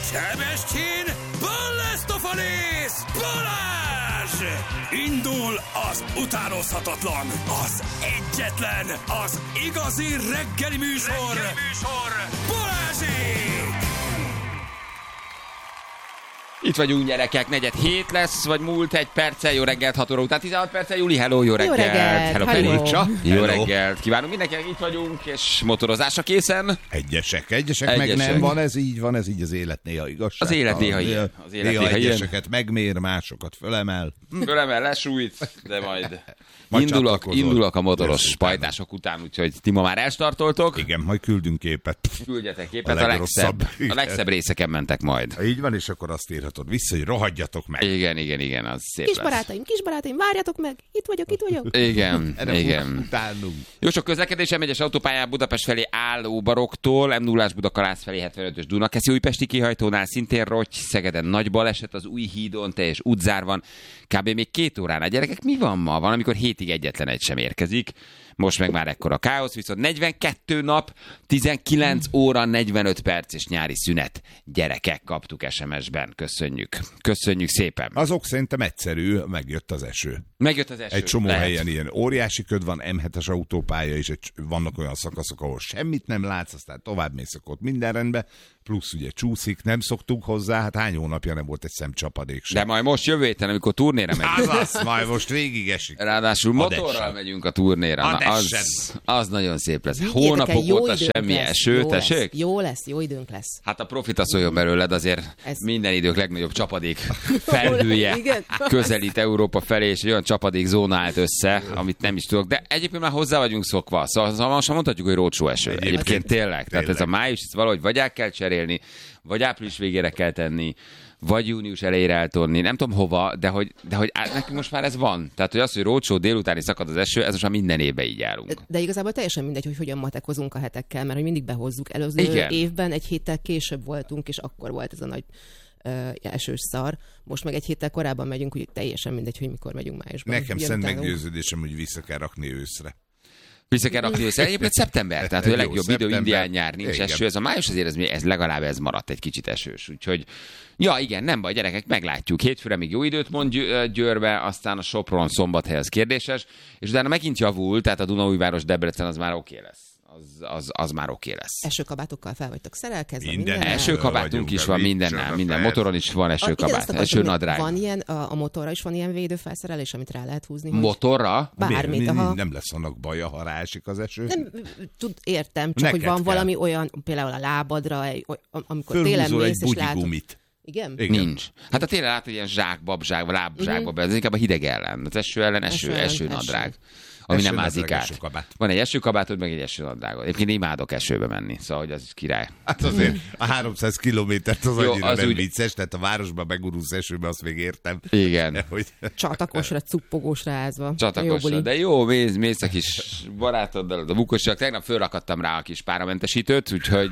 Sebestyén, Balázs! Balázs! Indul az utánozhatatlan, az egyetlen, az igazi reggeli műsor, Balázsék! Itt vagyunk, gyerekek, 4:07 lesz, vagy múlt egy perccel, jó reggelt, 6 óra után 16 perccel, Júli, hello, jó reggelt. Jó reggelt, hello, hello. Jó reggelt, kívánunk mindenkinek, itt vagyunk, és motorozásra készen. Egyesek, meg nem van, ez így az élet néha igazság. Az élet néha ilyen. Néha egyeseket megmér, másokat fölemel. Fölemel, lesújt, de majd csatlakozol. indulok a motoros pajtások után, úgyhogy ti ma már elstartoltok. Igen, majd küldünk képet. Küldjetek képet, A a legszebb részeken mentek majd. Így van, és akkor azt írhatod vissza, hogy rohadjatok meg. Igen, az szép lesz. Kisbarátaim, várjatok meg! Itt vagyok. Igen. Utánunk. Jó sok közlekedés, M1-es autópályán Budapest felé álló baroktól, M0-ás Budakalász felé 75-ös Dunakeszi újpesti kihajtónál szintén rotty, Szegeden nagy baleset, az új hídon teljes útzár van, kb. Még 2 óránál. Gyerekek, mi van ma? Van, amikor hétig egyetlen egy sem érkezik. Most meg már ekkora káosz, viszont 42 nap, 19 óra, 45 perc és nyári szünet. Gyerekek, kaptuk SMS-ben. Köszönjük szépen. Azok szerintem egyszerű, megjött az eső. Egy csomó helyen ilyen óriási köd van, M7-es autópálya, és vannak olyan szakaszok, ahol semmit nem látsz, aztán tovább mész, akkor ott minden rendben, plusz ugye csúszik, nem szoktunk hozzá, hát hány hónapja nem volt egy szemcsapadék sem. De majd most jövő héten, amikor turnéra megyünk. Azaz, majd most végig esik. Ráadásul motorral megyünk a turnéra. Az nagyon szép lesz. Hónapok óta semmi eső, tessék? Jó lesz, jó időnk lesz. Hát a profit szóljon belőled, azért minden idők legnagyobb csapadék felhője közelít Európa felé, és olyan csapadék zóna állt össze, amit nem is tudok. De egyébként már hozzá vagyunk szokva. Szóval most mondhatjuk, hogy rócsó eső. Egyébként tényleg. Tehát ez a május, ezt valahogy vagy el kell cserélni, vagy április végére kell tenni, vagy június elejére eltolni, nem tudom hova, de hogy nekünk most már ez van. Tehát, hogy az, hogy rócsó délutáni szakad az eső, ez most már minden évben így járunk. De igazából teljesen mindegy, hogy hogyan matekozunk a hetekkel, mert hogy mindig behozzuk. Előző évben egy héttel később voltunk, és akkor volt ez a nagy esős szar. Most meg egy héttel korábban megyünk, úgyhogy teljesen mindegy, hogy mikor megyünk májusban. Nekem szent meggyőződésem, hogy vissza kell rakni őszre. Vissza kell rakni össze. Egyébként szeptember, tehát hogy a legjobb idő, indián nyár, nincs igen. eső. Ez a május azért ez legalább ez maradt egy kicsit esős. Úgyhogy, ja igen, nem baj, gyerekek, meglátjuk. Hétfőre még jó időt mond Győrbe, aztán a Sopron-Szombathely az kérdéses, és utána megint javul, tehát a Dunaújváros Debrecen az már oké lesz. Az már oké lesz. Esőkabátokkal fel vagytok szerelkezve. Minden esőkabátunk is van, minden motoron is van esőkabát, esőnadrág. Van ilyen, a motorra is van ilyen védőfelszerelés, amit rá lehet húzni? Motorra? Bármit. Nem lesz annak baja, ha ráesik az eső? Nem, értem, csak hogy van valami olyan, például a lábadra, amikor télen mész és látod. Igen? Nincs. Hát a télen látod ilyen lábzsákbab, ez inkább a hideg ellen. Az eső ellen esőnadrág. Ami nem ázik át. Van egy esőkabátod, meg egy esőnadrágod. Egyébként imádok esőbe menni, szóval hogy az király. Hát azért a 300 kilométert az annyira nem vicces, tehát a városban megurulsz esőbe, azt még értem. Igen. Csatakosra, cuppogósra ázva. Csatakosra, de jó, mész a kis barátoddal, a bukosak. Tegnap fölrakadtam rá a kis páramentesítőt, úgyhogy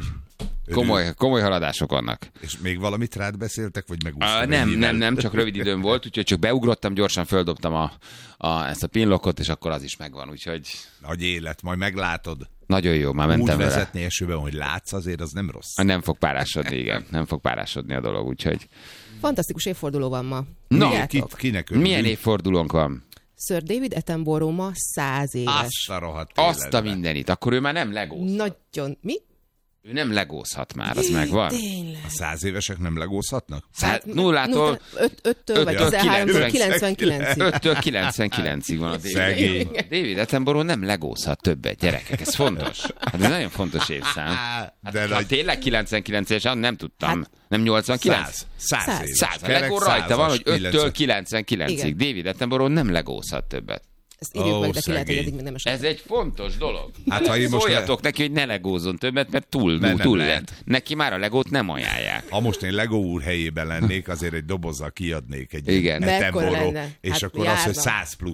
komoly haladások vannak. És még valamit rád beszéltek, vagy megúsztam? Nem, csak rövid időm volt, úgyhogy csak beugrottam, gyorsan földobtam ezt a pinlockot, és akkor az is megvan, úgyhogy... Nagy élet, majd meglátod. Nagyon jó, már mentem vele. Úgy vezetni esőben, hogy látsz, azért az nem rossz. Nem fog párásodni, igen. Nem fog párásodni a dolog, úgyhogy... Fantasztikus évforduló van ma. Kinek milyen évfordulónk van? Sir David Attenborough ma 100 éves. Azt a mindenit. Akkor ő már nem legózhat. Nagyon... Mi? Ő nem legózhat már, az megvan. Tényleg. A 100 évesek nem legózhatnak? Nullától... 5-től vagy 13-től 99-ig. 5-től 99-ig van a David. David Attenborough nem legózhat többet, gyerekek. Ez fontos. Hát ez nagyon fontos évszám. Ha tényleg 99-es, nem tudtam. Nem 89? 100 éves. A legó rajta van, hogy 5-től 99-ig. David Attenborough nem legózhat többet. Ezt írjuk meg, de ki lehet, hogy eddig még nem ez egy fontos dolog. Hát, ha szóljatok neki, hogy ne legózzon többet, mert túl lett. Neki már a legót nem ajánlják. Ha most én Legó úr helyében lennék, azért egy dobozzal kiadnék egy igen. Attenborough, és hát akkor az, hogy 100 plusz.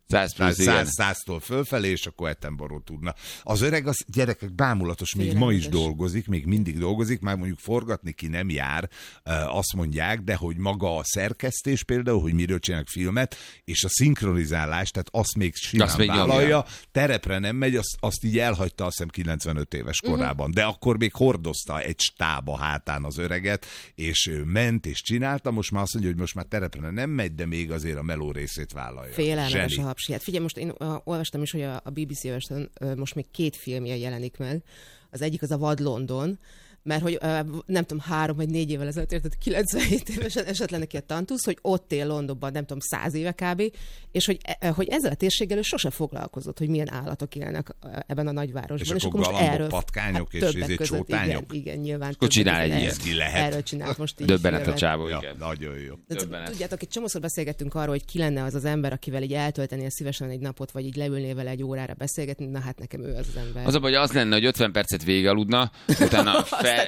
100-tól fölfelé, és akkor Attenborough tudna. Az öreg, az gyerekek bámulatos, még ma is dolgozik, még mindig dolgozik, már mondjuk forgatni ki nem jár, azt mondják, de hogy maga a szerkesztés például, hogy miről csinálnak filmet, és a szinkronizálás, tehát azt még simán vállalja, terepre nem megy, azt így elhagyta, azt hiszem 95 éves korában, de akkor még hordozta egy stáb a hátán az öreget, és ő ment és csinálta, most már azt mondja, hogy most már terepre nem megy, de még azért a meló részét vállalja. Félelmetes a hapsi. Hát figyelj, most én olvastam is, hogy a BBC-ben most még 2 filmje jelenik meg. Az egyik az a Vad London, mert hogy nem tudom, 3 vagy 4 évvel ezelőtt érted, 97 évesen esett le neki a tantusz, hogy ott él Londonban, nem tudom, 100 éve kb. És hogy ezzel a térséggel ő sose foglalkozott, hogy milyen állatok élnek ebben a nagyvárosban. És akkor most erről patkányok és csótányok. Igen, nyilván. Akkor csinál egy ilyet. Erről csinált most így. Döbbenet a csávó, igen. Nagyon jó. Tudjátok, egy csomószor beszélgettünk arról, hogy ki lenne az ember, akivel így eltöltenél szívesen egy napot, vagy így leülnél vele egy órára beszélgetni, na hát nekem ő az ember. Az a baj, az lenne, hogy 50 percet végigaludna, utána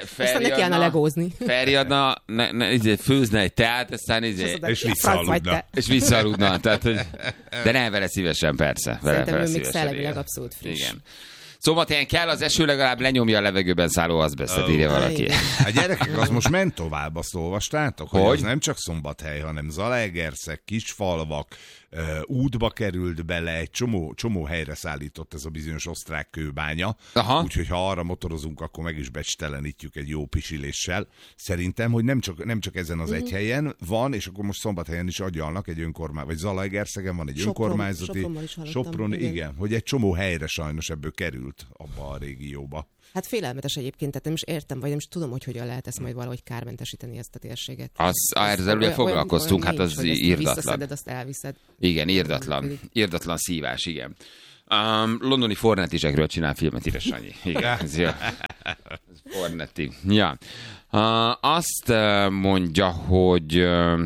felriadna, főzne egy teát, aztán és visszaaludna. Tehát, hogy... De nem vele szívesen, persze. Szerintem ő még szellemileg abszolút friss. Igen. Szombathelyen kell az eső, legalább lenyomja a levegőben szálló azbesztet, írja valaki. A gyerekek, az most ment tovább, azt olvastátok? Hogy az nem csak Szombathely, hanem Zalaegerszeg, kisfalvak, útba került bele, egy csomó helyre szállított ez a bizonyos osztrák kőbánya. Úgyhogy ha arra motorozunk, akkor meg is becstelenítjük egy jó pisiléssel. Szerintem, hogy nem csak ezen az egy helyen van, és akkor most Szombathelyen is agyalnak egy önkormányzat, vagy Zalaegerszegen van egy önkormányzati. Sopron, igen, hogy egy csomó helyre sajnos ebből került abba a régióba. Hát félelmetes egyébként, tehát nem is értem, vagy nem is tudom, hogy hogyan lehet ezt majd valahogy kármentesíteni, ezt a térséget. Ezzel ugye foglalkoztunk, hát az irdatlan. Visszaszeded, azt elviszed. Igen, irdatlan szívás, igen. Londoni Fornettisekről csinál filmet, ide Sanyi. Igen, ez jó. Fornetti. Ja. Azt mondja, hogy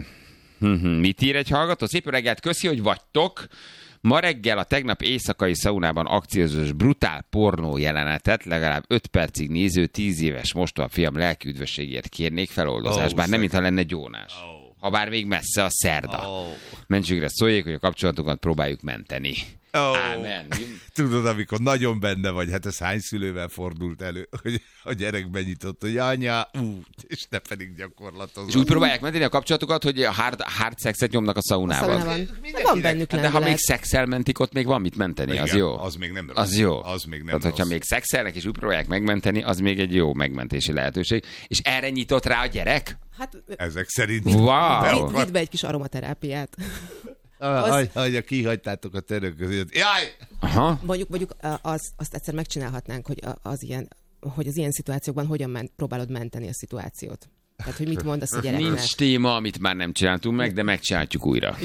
mit ír egy hallgató? Szép reggelt, köszi, hogy vagytok. Ma reggel a tegnap éjszakai szaunában akciózós brutál pornó jelenetet legalább 5 percig néző 10 éves mostoha fiam lelki üdvösségért kérnék feloldozás, bár nem mintha lenne gyónás. Ha bár még messze a szerda. Mentsükre szóljék, hogy a kapcsolatokat próbáljuk menteni. Ámen. Tudod, amikor nagyon benne vagy, hát ez hány szülővel fordult elő, hogy a gyerek benyitott, hogy anya, és te pedig gyakorlatozol. És úgy próbálják menteni a kapcsolatokat, hogy a hard szexet nyomnak a szaunában. Van bennük de ha még szexel mentik, ott még van mit menteni, igen, az jó. Az még nem rossz. Az jó. Az még nem tehát, hogyha még szexelnek és úgy próbálják megmenteni, az még egy jó megmentési lehetőség. És erre nyitott rá a gyerek? Hát, ezek szerint. Wow. Vidd be egy kis aromaterápiát. Hogy kihagytátok a török között. Jaj! Aha. Mondjuk azt egyszer megcsinálhatnánk, hogy az ilyen szituációkban hogyan próbálod menteni a szituációt. Tehát, hogy mit mondasz a gyereknek. Nincs téma, amit már nem csináltunk meg, de megcsináljuk újra.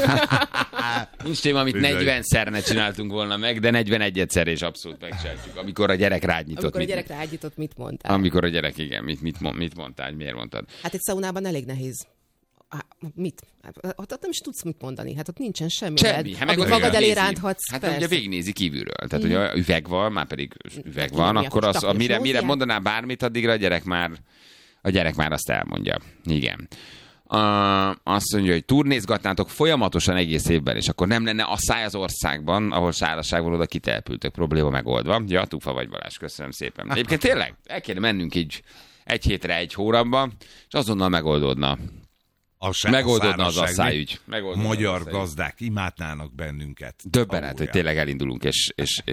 Nincs téma, amit 40-szer ne csináltunk volna meg, de 41-szer és abszolút megcsináljuk. Amikor a gyerek rágyított. Amikor a gyerek rágyított, mit mondtál? Amikor a gyerek, igen, mit mondtál, miért mondtad? Hát egy szaunában elég nehéz. Mit? Ott nem is tudsz mit mondani. Hát ott nincsen semmi. Hát amit magad elé ránthatsz. Hát ugye végignézi kívülről. Tehát, hogyha üveg van, már pedig üveg van, akkor az, mire mondaná bármit, addigra a gyerek már azt elmondja. Igen. Azt mondja, hogy turnézgatnátok folyamatosan egész évben, és akkor nem lenne asszály az országban, ahol szárazság van, oda kitelepültök, probléma megoldva. Ja, Tufa vagy Balázs, köszönöm szépen. Egyébként tényleg, el kéne mennünk így egy hétre, egy hónapban, és azonnal megoldódna. Megoldódna az asszályügy. Magyar gazdák imádnának bennünket. Döbbenet, hogy tényleg elindulunk, és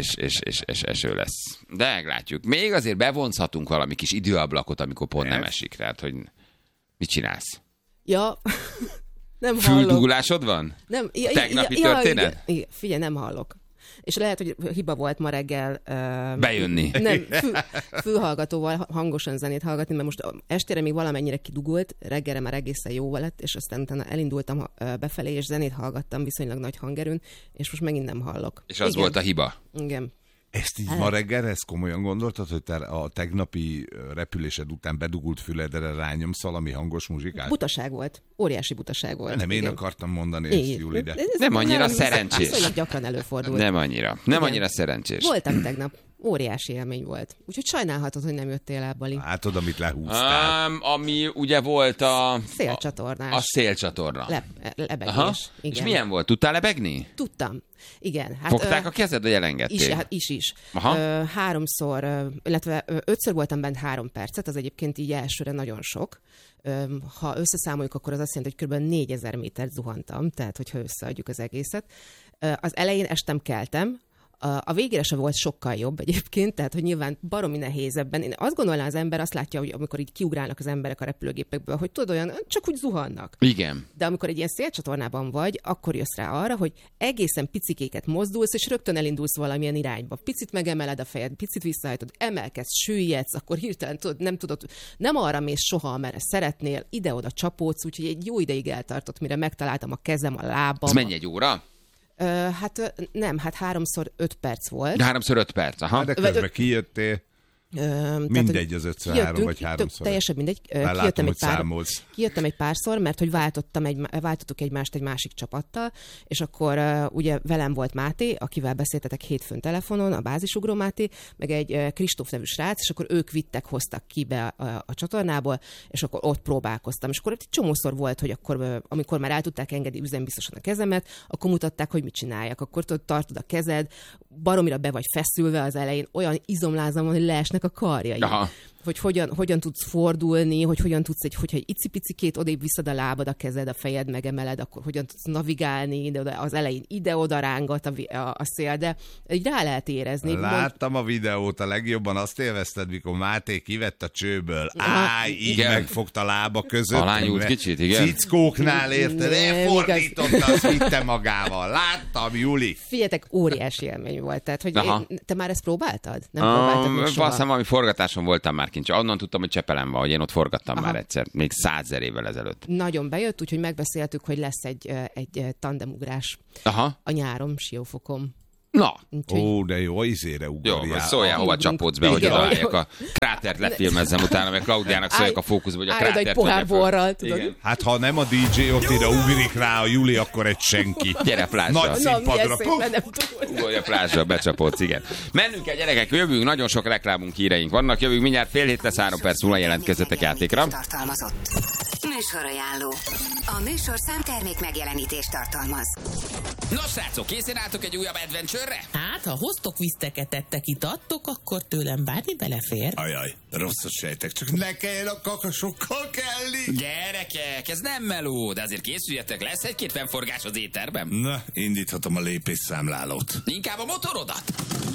eső lesz. De meglátjuk. Még azért bevonzhatunk valami kis időablakot, amikor pont nem esik. Tehát, hogy mit csinálsz? Ja, nem hallok. Füldugulásod van? Nem. Tegnapi történet? Igen. Figyelj, nem hallok. És lehet, hogy hiba volt ma reggel bejönni. Nem, fülhallgatóval hangosan zenét hallgatni, mert most estére még valamennyire kidugult, reggelre már egészen jó lett, és aztán utána elindultam befelé, és zenét hallgattam viszonylag nagy hangerőn, és most megint nem hallok. És az volt a hiba? Igen. Ezt így ma reggel, ezt komolyan gondoltad, hogy te a tegnapi repülésed után bedugult füledre rányomsz valami hangos muzsikát? Butaság volt. Óriási butaság volt. Nem, én akartam mondani ezt, Júli, de... Nem annyira szerencsés. Viszonylag gyakran előfordult. Nem annyira szerencsés. Voltam tegnap. óriási élmény volt. Úgyhogy sajnálhatod, hogy nem jöttél el, Bali. Hát oda, mit lehúztál. Ami ugye volt a szélcsatornás. A szélcsatorna. Lebegés. És milyen volt? Tudtál lebegni? Tudtam. Igen. Hát, fogták a kezed, vagy elengedték? Is. Háromszor, illetve 5-ször voltam bent 3 percet, az egyébként így elsőre nagyon sok. Ha összeszámoljuk, akkor az azt jelenti, hogy kb. 4000 métert zuhantam, tehát hogyha összeadjuk az egészet. Az elején estem, keltem, a végére sem volt sokkal jobb egyébként, tehát hogy nyilván baromi nehéz ebben. Én azt gondolnám, az ember azt látja, hogy amikor így kiugrálnak az emberek a repülőgépekből, hogy tudod, olyan csak úgy zuhannak. Igen. De amikor egy ilyen szélcsatornában vagy, akkor jössz rá arra, hogy egészen picikéket mozdulsz, és rögtön elindulsz valamilyen irányba. Picit megemeled a fejed, picit visszahajtod, emelkedsz, süllyedsz, akkor hirtelen nem arra mész soha, amerre szeretnél, ide-oda csapódsz, úgyhogy egy jó ideig eltartott, mire megtaláltam a kezem, a lábam. Ez mennyi, egy óra? Nem, 3x5 perc volt. 3x5 perc, aha. De közben kijöttél. Mindegy az 5x3 vagy 3-szor. Teljesen mindegy. Kijöttem egy párszor, mert hogy váltottuk egymást egy másik csapattal, és akkor ugye velem volt Máté, akivel beszéltetek hétfőn telefonon, a bázisugró Máté, meg egy Kristóf nevű srác, és akkor ők hoztak ki be a csatornából, és akkor ott próbálkoztam. És akkor egy csomószor volt, hogy akkor, amikor már el tudták engedni üzembiztosan a kezemet, akkor mutatták, hogy mit csináljak. Akkor tartod a kezed, baromira be vagy feszülve az elején, olyan izomlázam van, hogy leesnek a karjai. Aha. Hogy hogyan tudsz fordulni, hogyan tudsz, hogyha egy icipicikét odébb viszed a lábad, a kezed, a fejed megemeled, akkor hogyan tudsz navigálni, de az elején ide-oda rángat a szél, de így rá lehet érezni. Láttam a videót, a legjobban azt élvezted, mikor Máté kivett a csőből. Így megfogta a lába között. Alányult kicsit, igen. Cickóknál érted, elfordította, azt vitte magával. Láttam, Juli. Figyeljetek, óriási élmény volt. Tehát, hogy te már ezt próbáltad? Nem próbáltad még soha? Valószínűleg valami forgatáson voltam már kint. Onnan tudtam, hogy Csepelen van, hogy én ott forgattam már egyszer, még 100 000 évvel ezelőtt. Nagyon bejött, úgyhogy megbeszéltük, hogy lesz egy tandemugrás a nyáron, Siófokon. Na. De jó, izére ugorjál. Jó, szóljál, hova csapódsz be, hogy odaálljak a krátert lefilmezzem utána, mert Klaudiának szóljak a fókuszba, hogy a krátert... egy pohár borral, tudod. Hát ha nem a DJ ott ide ugrik rá a Juli, akkor egy senki. Gyere plázsra. Nagy színpadra. Ugorj a plázsra, becsapódsz, igen. Mennünk el, gyerekek, jövünk, nagyon sok reklámunk, híreink vannak, jövünk mindjárt 6:30 lesz, 3 perc múlva jelentkezzetek játékra. Műsorajánló. A műsorszám termék megjelenítést tartalmaz. Nos, srácok, készen álltok egy újabb adventure-re? Hát, ha hoztok viszteket, ettek, itattok, akkor tőlem bármi belefér. Ajaj, rosszat sejtek, csak ne kelljen a kakasokkal kelni. Gyerekek, ez nem meló, de azért készüljetek, lesz egy-két fennforgás az étterben. Na, indíthatom a lépésszámlálót. Inkább a motorodat.